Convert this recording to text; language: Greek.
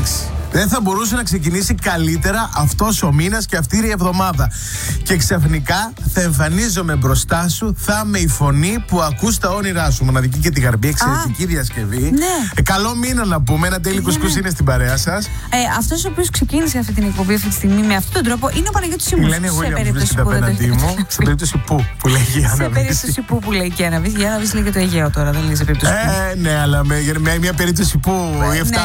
Εντάξει. Δεν θα μπορούσε να ξεκινήσει καλύτερα αυτός ο μήνας και αυτή η εβδομάδα. Και ξαφνικά θα εμφανίζομαι μπροστά σου, θα είμαι η φωνή που ακούς τα όνειρά σου. Μοναδική και τη Γαρμπή, εξαιρετική διασκευή. Ναι. Καλό μήνα να πούμε. Ένα τέλειο κουσκούς είναι στην παρέα σας. Αυτός ο οποίος ξεκίνησε αυτή την εκπομπή αυτή τη στιγμή με αυτόν τον τρόπο είναι ο Παναγιώτης Σίμους. Λένε εγώ για να βρίσκεται απέναντί μου. Στην περίπτωση που λέει η Άννα. Σε περίπτωση που λέει και η Άννα Βύση. Η Άννα Βύση λέει και το Αιγαίο τώρα, δεν λέει σε περίπτωση. Ναι, αλλά με μια περίπτωση που.